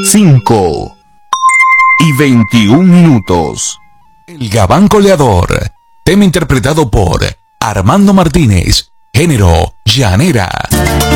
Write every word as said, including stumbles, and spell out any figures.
cinco y veintiún minutos. El Gabán Coleador, tema interpretado por Armando Martínez, género llanera.